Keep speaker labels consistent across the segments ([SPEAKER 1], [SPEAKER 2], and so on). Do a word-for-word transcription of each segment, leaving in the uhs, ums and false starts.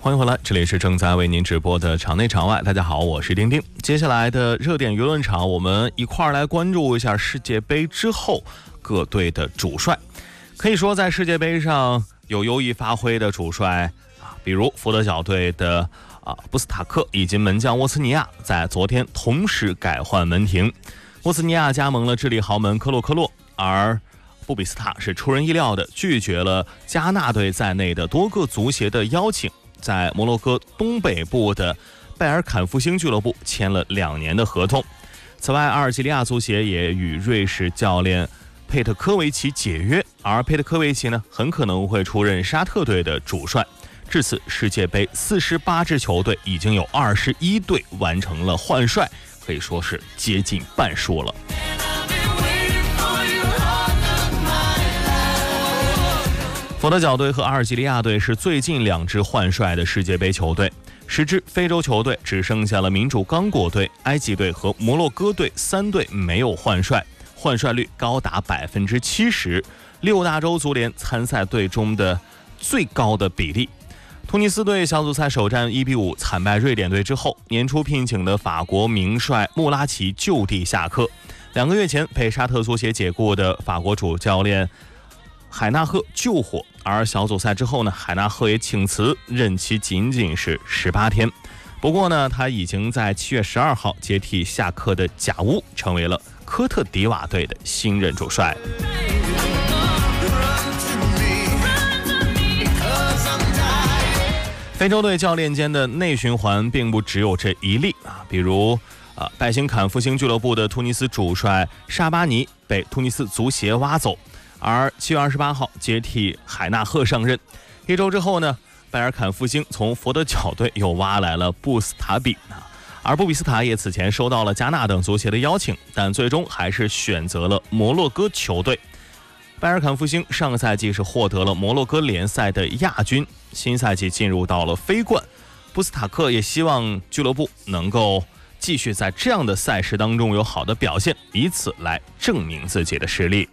[SPEAKER 1] 欢迎回来，这里是正在为您直播的场内场外。大家好，我是丁丁。接下来的热点舆论场，我们一块儿来关注一下世界杯之后各队的主帅。可以说，在世界杯上有优异发挥的主帅啊，比如福德角队的啊布斯塔克以及门将沃斯尼亚，在昨天同时改换门庭。沃斯尼亚加盟了智利豪门科洛克洛，而布比斯塔是出人意料的拒绝了加纳队在内的多个足协的邀请，在摩洛哥东北部的拜尔坎复兴俱乐部签了两年的合同。此外，阿尔及利亚足协也与瑞士教练佩特科维奇解约，而佩特科维奇呢，很可能会出任沙特队的主帅。至此，世界杯四十八支球队已经有二十一队完成了换帅，可以说是接近半数了。福德角队和阿尔及利亚队是最近两支换帅的世界杯球队，十支非洲球队只剩下了民主刚果队、埃及队和摩洛哥队三队没有换帅，换帅率高达百分之七十，六大洲足联参赛队中的最高的比例。突尼斯队小组赛首战一比五惨败瑞典队之后，年初聘请的法国名帅穆拉奇就地下课。两个月前被沙特足协解雇的法国主教练海纳赫救火，而小组赛之后呢，海纳赫也请辞，任期仅仅是十八天。不过呢，他已经在七月十二号接替下课的贾乌，成为了科特迪瓦队的新任主帅。非洲队教练间的内循环并不只有这一例啊，比如啊，拜辛坎复兴俱乐部的突尼斯主帅沙巴尼被突尼斯足协挖走，而七月二十八号接替海纳赫上任。一周之后呢，拜尔坎复兴从佛得角队又挖来了布斯塔比，而布比斯塔也此前收到了加纳等足协的邀请，但最终还是选择了摩洛哥球队。拜尔坎复兴上个赛季是获得了摩洛哥联赛的亚军，新赛季进入到了非冠。布斯塔克也希望俱乐部能够继续在这样的赛事当中有好的表现，以此来证明自己的实力。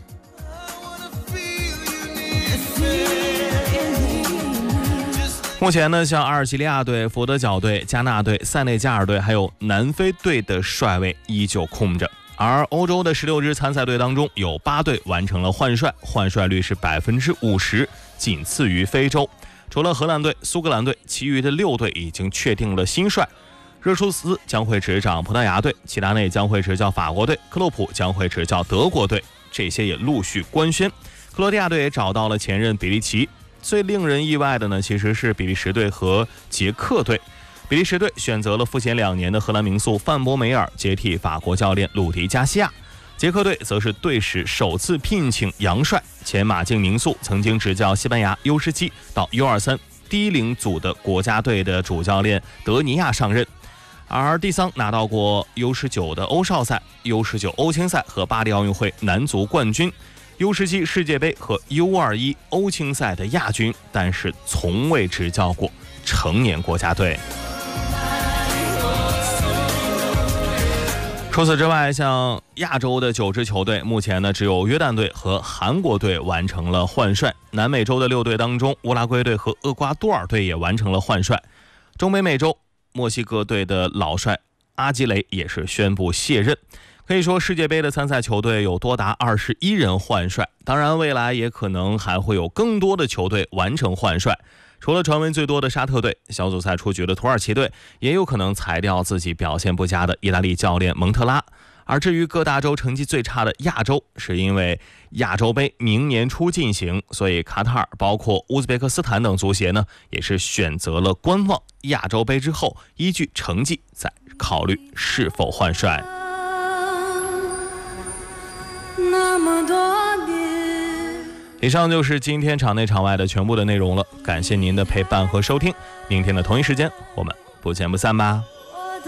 [SPEAKER 1] 目前呢，像阿尔及利亚队、福德角队、加纳队、塞内加尔队还有南非队的帅位依旧空着。而欧洲的十六支参赛队当中，有八队完成了换帅，换帅率是百分之五十，仅次于非洲。除了荷兰队、苏格兰队，其余的六队已经确定了新帅。热苏斯将会执掌葡萄牙队，齐达内将会执教法国队，克洛普将会执教德国队，这些也陆续官宣。克罗地亚队也找到了前任比利奇。最令人意外的呢，其实是比利时队和捷克队。比利时队选择了赋闲两年的荷兰名宿范博梅尔接替法国教练鲁迪加西亚，捷克队则是队史首次聘请洋帅，前马竞名宿曾经执教西班牙 U 十七 到 U 二十三 低龄组的国家队的主教练德尼亚上任。而蒂桑拿到过 U 十九 的欧少赛、U 十九 欧青赛和巴黎奥运会男足冠军， U 十七 世界杯和 U 二十一 欧青赛的亚军，但是从未执教过成年国家队。除此之外，像亚洲的九支球队，目前呢只有约旦队和韩国队完成了换帅。南美洲的六队当中，乌拉圭队和厄瓜多尔队也完成了换帅。中北美洲，墨西哥队的老帅阿基雷也是宣布卸任。可以说，世界杯的参赛球队有多达二十一人换帅，当然未来也可能还会有更多的球队完成换帅。除了传闻最多的沙特队，小组赛出局的土耳其队也有可能裁掉自己表现不佳的意大利教练蒙特拉。而至于各大洲成绩最差的亚洲，是因为亚洲杯明年初进行，所以卡塔尔包括乌兹别克斯坦等足协呢，也是选择了观望，亚洲杯之后依据成绩再考虑是否换帅。那么多年，以上就是今天场内场外的全部的内容了，感谢您的陪伴和收听，明天的同一时间我们不见不散吧。